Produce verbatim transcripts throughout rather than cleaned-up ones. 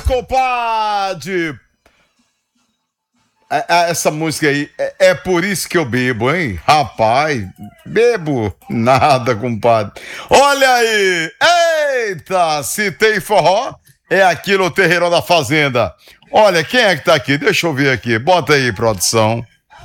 compadre! Essa música aí, é, é por isso que eu bebo, hein? Rapaz, bebo nada, compadre. Olha aí! Eita! Se tem forró, é aqui no Terreirão da Fazenda. Olha, quem é que tá aqui? Deixa eu ver aqui. Bota aí, produção.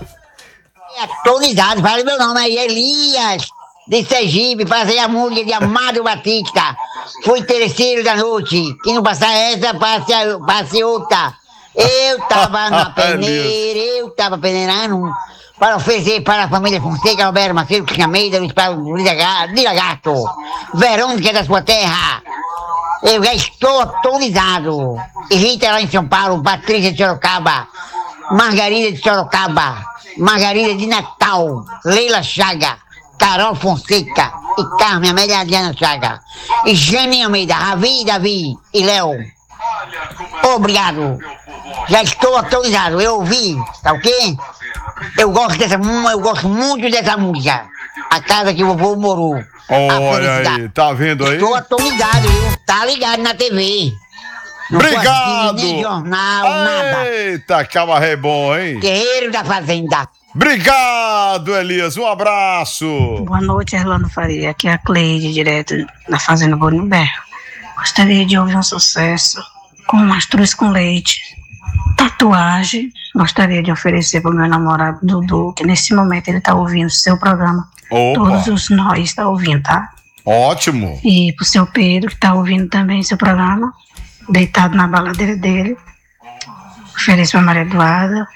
É, tô ligado, fala meu nome aí, Elias, de Sergipe, fazer a música de Amado Batista. Fui terceiro da noite. Quem não passar essa, passe, passe outra. Eu tava na peneira, eu tava peneirando para oferecer para a família Fonseca, Alberto Macedo, Cristina Meida, Luiz Paulo Lila Gato, Verônica da sua terra. Eu já estou atualizado. Rita lá em São Paulo, Patrícia de Sorocaba, Margarida de Sorocaba, Margarida de Natal, Leila Chaga, Carol Fonseca e Carmen Amélia Adriana Chaga. E Jane Almeida, Ravi, Davi e Léo. Obrigado. Já estou atualizado, eu ouvi, tá ok? Eu gosto dessa, eu gosto muito dessa música. A casa que o vovô morou. Olha aí, tá vendo aí? Estou atualizado, viu? Tá ligado na T V. Não Obrigado! Nem jornal, nada. Eita, camaré bom, hein? Guerreiro da Fazenda. Obrigado, Elias. Um abraço. Boa noite, Erlando Faria. Aqui é a Cleide, direto da Fazenda Bonimberro. Gostaria de ouvir um sucesso com mastruz com leite. Tatuagem. Gostaria de oferecer para o meu namorado Dudu, que nesse momento ele está ouvindo o seu programa. Opa. Todos os nós estão ouvindo, tá? Ótimo. E pro seu Pedro, que está ouvindo também seu programa, deitado na baladeira dele. Ofereço para Maria Eduarda.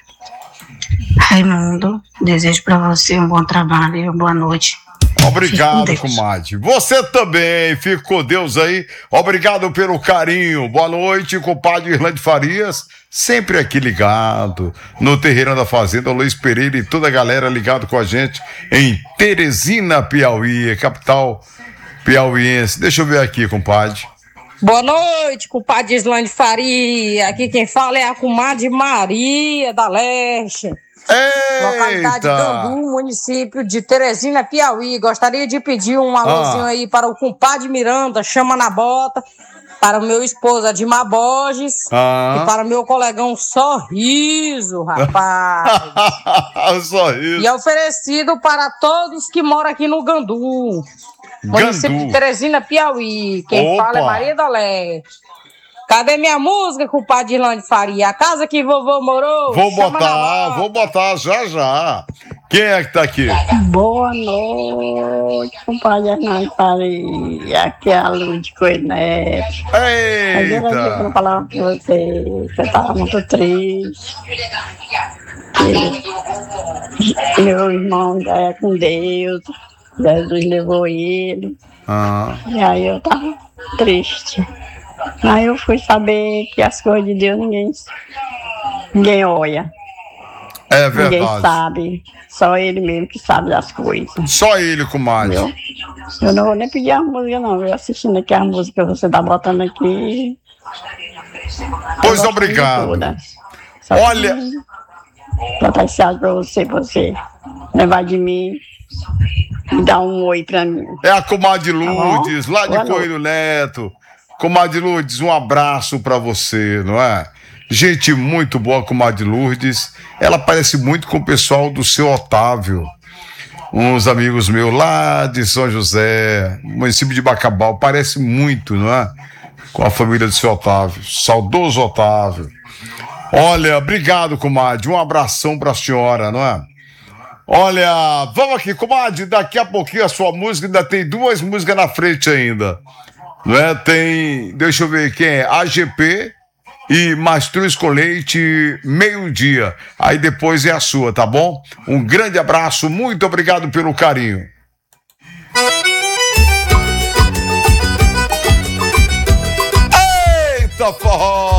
Raimundo, desejo para você um bom trabalho e uma boa noite. Obrigado, comadre. Você também, fica com Deus aí. Obrigado pelo carinho. Boa noite, compadre Irlande Farias. Sempre aqui ligado no Terreirão da Fazenda. Luiz Pereira e toda a galera ligado com a gente em Teresina, Piauí, capital piauiense. Deixa eu ver aqui, compadre. Boa noite, compadre Islande Faria. Aqui quem fala é a comadre Maria da Leste. Eita. Localidade Gandu, município de Teresina, Piauí. Gostaria de pedir um alôzinho ah. aí para o compadre Miranda, chama na bota, para o meu esposo Admar Borges ah. e para o meu colegão Sorriso, rapaz. Sorriso. E é oferecido para todos que moram aqui no Gandu, município Gandu. de Teresina, Piauí. Quem Opa. fala é Maria da Leste. Cadê minha música, compadre Irlande Faria? A casa que vovô morou? Vou botar, vou botar já já. Quem é que tá aqui? Boa noite, compadre Irlande Faria. Aqui é a Luz de Coelho Neto. Eita! Mas eu não falava com você, você tava muito triste. E meu irmão já é com Deus. Jesus levou ele. Ah. E aí eu tava triste. Aí eu fui saber que as coisas de Deus ninguém, ninguém olha. É verdade. Ninguém sabe. Só ele mesmo que sabe das coisas. Só ele, comadre. Eu, eu não vou nem pedir a música, não. Eu assistindo aqui a música que você tá botando aqui. Pois obrigado. Olha. Botar esse áudio pra você, você levar de mim e dar um oi pra mim. É a comadre Lourdes, tá lá de Coelho Neto. Comadre Lourdes, um abraço pra você, não é? Gente muito boa, comadre Lourdes. Ela parece muito com o pessoal do seu Otávio. Uns amigos meus lá de São José, município de Bacabal. Parece muito, não é? Com a família do seu Otávio. Saudoso Otávio. Olha, obrigado, comadre. Um abração pra senhora, não é? Olha, vamos aqui, comadre. Daqui a pouquinho a sua música ainda tem duas músicas na frente ainda. Não é? Tem, deixa eu ver quem é, A G P e Mastruz com Leite, meio-dia. Aí depois é a sua, tá bom? Um grande abraço, muito obrigado pelo carinho. Eita, forró!